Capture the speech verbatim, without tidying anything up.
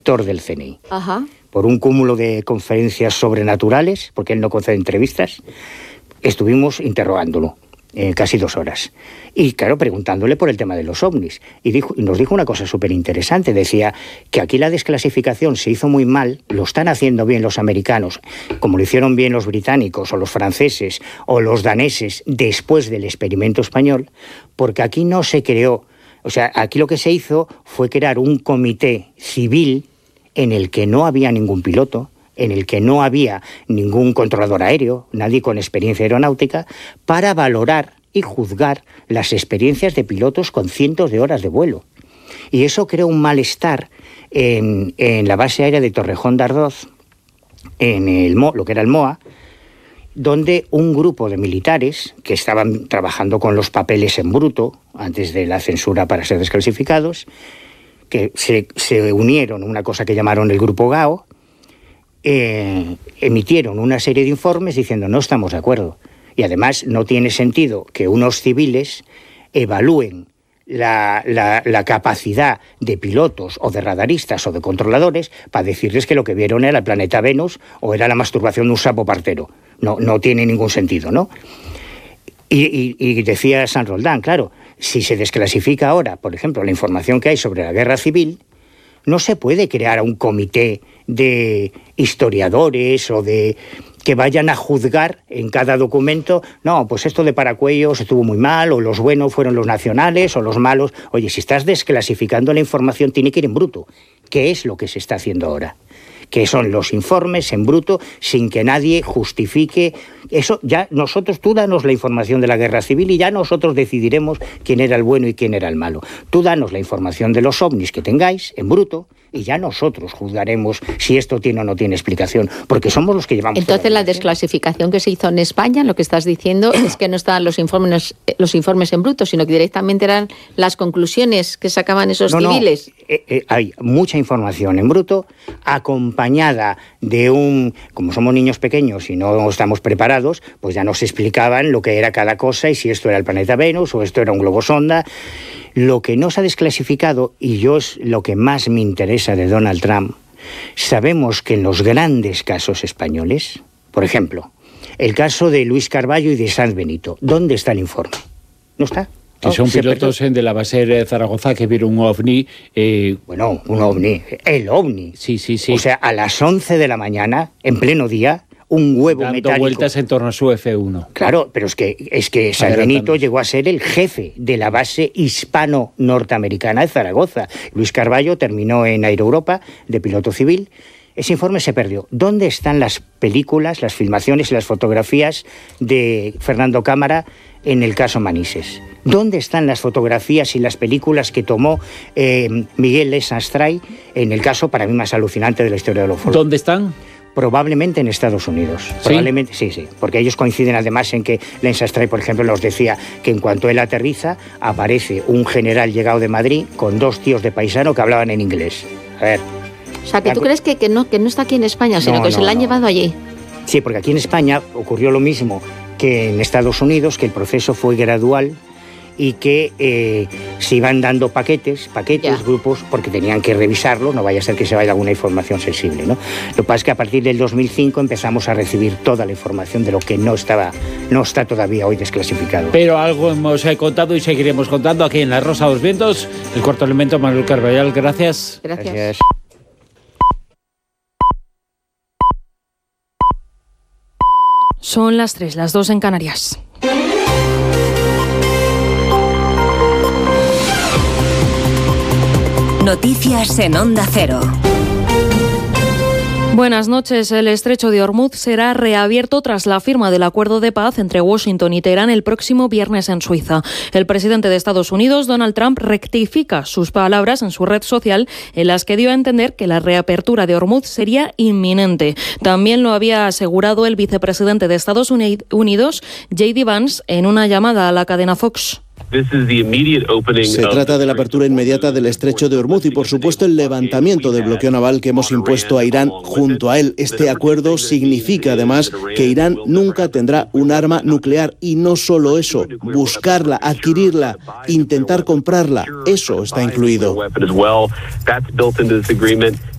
del C N I. Ajá. Por un cúmulo de conferencias sobrenaturales, porque él no concede entrevistas, estuvimos interrogándolo eh, casi dos horas. Y claro, preguntándole por el tema de los ovnis. Y, dijo, y nos dijo una cosa súper interesante. Decía que aquí la desclasificación se hizo muy mal, lo están haciendo bien los americanos, como lo hicieron bien los británicos o los franceses o los daneses después del experimento español, porque aquí no se creó. O sea, aquí lo que se hizo fue crear un comité civil en el que no había ningún piloto, en el que no había ningún controlador aéreo, nadie con experiencia aeronáutica, para valorar y juzgar las experiencias de pilotos con cientos de horas de vuelo. Y eso creó un malestar en, en la base aérea de Torrejón de Ardoz, en el Mo, lo que era el M O A, donde un grupo de militares que estaban trabajando con los papeles en bruto, antes de la censura para ser desclasificados, que se, se unieron a una cosa que llamaron el Grupo Gao, eh, emitieron una serie de informes diciendo no estamos de acuerdo. Y además no tiene sentido que unos civiles evalúen la, la, la capacidad de pilotos o de radaristas o de controladores para decirles que lo que vieron era el planeta Venus o era la masturbación de un sapo partero. No, no tiene ningún sentido, ¿no? Y, y, y decía San Roldán, claro, si se desclasifica ahora, por ejemplo, la información que hay sobre la guerra civil, no se puede crear un comité de historiadores o de que vayan a juzgar en cada documento, no, pues esto de Paracuellos estuvo muy mal, o los buenos fueron los nacionales, o los malos. Oye, si estás desclasificando la información, tiene que ir en bruto. ¿Qué es lo que se está haciendo ahora? Que son los informes en bruto, sin que nadie justifique eso. Ya nosotros, tú danos la información de la guerra civil y ya nosotros decidiremos quién era el bueno y quién era el malo. Tú danos la información de los ovnis que tengáis en bruto y ya nosotros juzgaremos si esto tiene o no tiene explicación, porque somos los que llevamos... Entonces la desclasificación que se hizo en España, lo que estás diciendo es que no estaban los informes los informes en bruto, sino que directamente eran las conclusiones que sacaban esos no, civiles. No, eh, eh, hay mucha información en bruto, acompañada de un... Como somos niños pequeños y no estamos preparados, pues ya nos explicaban lo que era cada cosa y si esto era el planeta Venus o esto era un globo sonda. Lo que no se ha desclasificado, y yo es lo que más me interesa de Donald Trump, sabemos que en los grandes casos españoles, por ejemplo, el caso de Luis Carballo y de Sanz Benito, ¿dónde está el informe? No está. Que son oh, pilotos perdió. de la base de Zaragoza que vieron un ovni. Eh... Bueno, un ovni, el ovni. Sí, sí, sí. O sea, a las once de la mañana, en pleno día, un huevo Dando metálico. vueltas en torno a su F uno. Claro, pero es que, es que Sanz Benito llegó a ser el jefe de la base hispano-norteamericana de Zaragoza. Luis Carballo terminó en Aeroeuropa de piloto civil. Ese informe se perdió. ¿Dónde están las películas, las filmaciones y las fotografías de Fernando Cámara en el caso Manises? ¿Dónde están las fotografías y las películas que tomó eh, Miguel Lesastray en el caso, para mí, más alucinante de la historia de los ufólogos? ¿Dónde están? Probablemente en Estados Unidos. ¿Sí? Probablemente, sí, sí. Porque ellos coinciden además en que Lesastray, por ejemplo, nos decía que en cuanto él aterriza, aparece un general llegado de Madrid con dos tíos de paisano que hablaban en inglés. A ver. O sea, que tú crees que, que, no, que no está aquí en España, sino no, que no, se la han no. llevado allí. Sí, porque aquí en España ocurrió lo mismo que en Estados Unidos, que el proceso fue gradual y que eh, se iban dando paquetes, paquetes, Ya. grupos, porque tenían que revisarlo, no vaya a ser que se vaya alguna información sensible, ¿no? Lo que pasa es que a partir del dos mil cinco empezamos a recibir toda la información de lo que no estaba, no está todavía hoy desclasificado. Pero algo hemos eh, contado y seguiremos contando aquí en La Rosa de los Vientos. El cuarto elemento, Manuel Carballal, gracias. Gracias. Gracias. Son las tres, las dos en Canarias. Noticias en Onda Cero. Buenas noches. El estrecho de Hormuz será reabierto tras la firma del acuerdo de paz entre Washington y Teherán el próximo viernes en Suiza. El presidente de Estados Unidos, Donald Trump, rectifica sus palabras en su red social en las que dio a entender que la reapertura de Hormuz sería inminente. También lo había asegurado el vicepresidente de Estados Unidos, J D Vance, en una llamada a la cadena Fox. Se trata de la apertura inmediata del estrecho de Hormuz y, por supuesto, el levantamiento del bloqueo naval que hemos impuesto a Irán junto a él. Este acuerdo significa, además, que Irán nunca tendrá un arma nuclear y no solo eso, buscarla, adquirirla, intentar comprarla. Eso está incluido.